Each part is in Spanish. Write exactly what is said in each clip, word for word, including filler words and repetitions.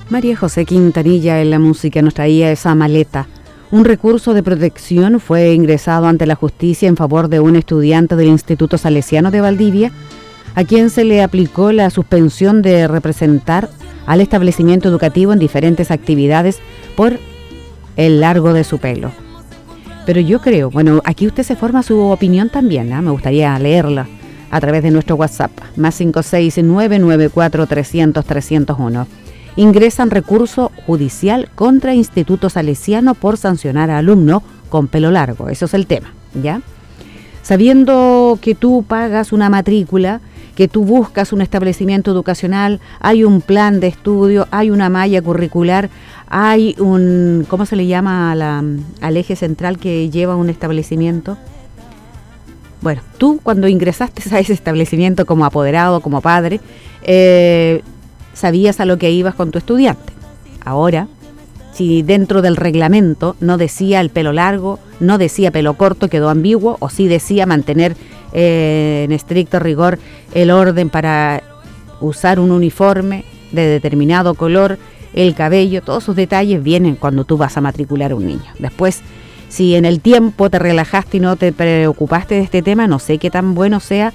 María José Quintanilla en la música nos traía esa maleta. Un recurso de protección fue ingresado ante la justicia en favor de un estudiante del Instituto Salesiano de Valdivia, a quien se le aplicó la suspensión de representar al establecimiento educativo en diferentes actividades por el largo de su pelo. Pero yo creo, bueno, aquí usted se forma su opinión también, ¿eh? Me gustaría leerla a través de nuestro WhatsApp, más cinco seis nueve nueve cuatro trescientos trescientos uno. Ingresan recurso judicial contra Instituto Salesiano por sancionar a alumno con pelo largo. Eso es el tema, ¿ya? Sabiendo que tú pagas una matrícula, que tú buscas un establecimiento educacional, hay un plan de estudio, hay una malla curricular, hay un, ¿cómo se le llama a la, al eje central que lleva un establecimiento? Bueno, tú cuando ingresaste a ese establecimiento como apoderado, como padre, eh, sabías a lo que ibas con tu estudiante. Ahora, si dentro del reglamento no decía el pelo largo, no decía pelo corto, quedó ambiguo, o sí decía mantener eh, en estricto rigor el orden para usar un uniforme de determinado color, el cabello, todos esos detalles vienen cuando tú vas a matricular a un niño. Después, si en el tiempo te relajaste y no te preocupaste de este tema, no sé qué tan bueno sea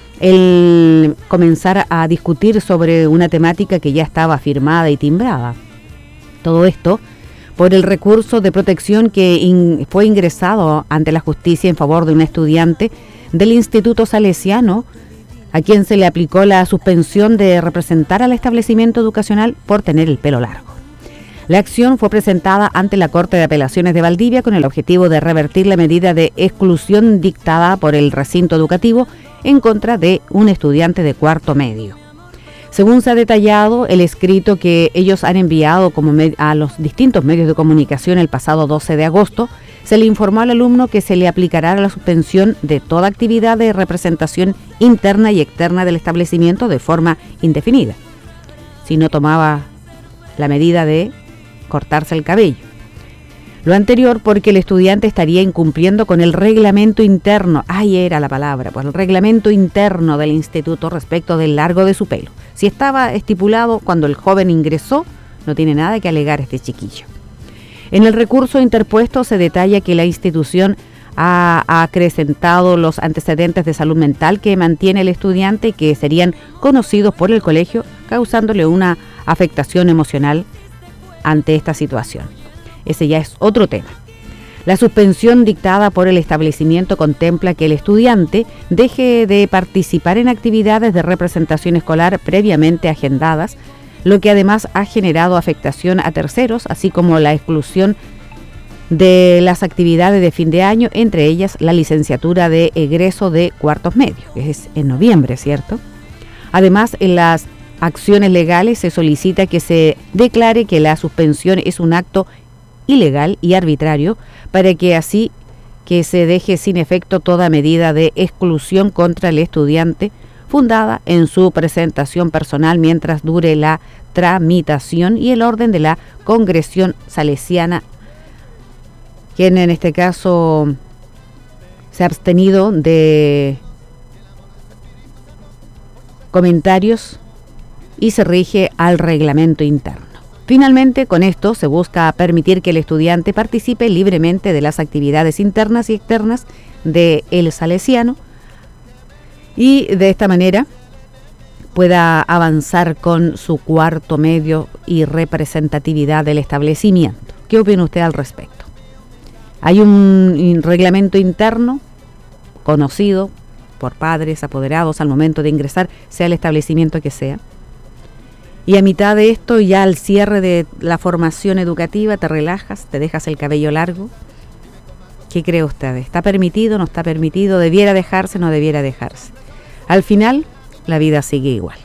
el comenzar a discutir sobre una temática que ya estaba firmada y timbrada. Todo esto por el recurso de protección que in, fue ingresado ante la justicia en favor de un estudiante del Instituto Salesiano, a quien se le aplicó la suspensión de representar al establecimiento educacional por tener el pelo largo. La acción fue presentada ante la Corte de Apelaciones de Valdivia con el objetivo de revertir la medida de exclusión dictada por el recinto educativo en contra de un estudiante de cuarto medio. Según se ha detallado, el escrito que ellos han enviado como med- a los distintos medios de comunicación el pasado doce de agosto, se le informó al alumno que se le aplicará la suspensión de toda actividad de representación interna y externa del establecimiento de forma indefinida, si no tomaba la medida de cortarse el cabello. Lo anterior porque el estudiante estaría incumpliendo con el reglamento interno, ahí era la palabra, pues el reglamento interno del instituto respecto del largo de su pelo. Si estaba estipulado cuando el joven ingresó, no tiene nada que alegar este chiquillo. En el recurso interpuesto se detalla que la institución ha, ha acrecentado los antecedentes de salud mental que mantiene el estudiante, que serían conocidos por el colegio, causándole una afectación emocional ante esta situación. Ese ya es otro tema. La suspensión dictada por el establecimiento contempla que el estudiante deje de participar en actividades de representación escolar previamente agendadas, lo que además ha generado afectación a terceros, así como la exclusión de las actividades de fin de año, entre ellas la licenciatura de egreso de cuartos medios, que es en noviembre, ¿cierto? Además, en las acciones legales se solicita que se declare que la suspensión es un acto ilegal y arbitrario, para que así que se deje sin efecto toda medida de exclusión contra el estudiante fundada en su presentación personal mientras dure la tramitación y el orden de la Congresión Salesiana, quien en este caso se ha abstenido de comentarios y se rige al reglamento interno. Finalmente, con esto se busca permitir que el estudiante participe libremente de las actividades internas y externas de el Salesiano y de esta manera pueda avanzar con su cuarto medio y representatividad del establecimiento. ¿Qué opina usted al respecto? Hay un reglamento interno conocido por padres, apoderados al momento de ingresar, sea el establecimiento que sea. Y a mitad de esto, ya al cierre de la formación educativa, te relajas, te dejas el cabello largo. ¿Qué cree usted? ¿Está permitido, no está permitido? ¿Debiera dejarse, no debiera dejarse? Al final, la vida sigue igual.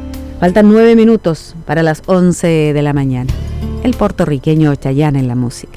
Faltan nueve minutos para las once de la mañana. El puertorriqueño Chayanne en la música.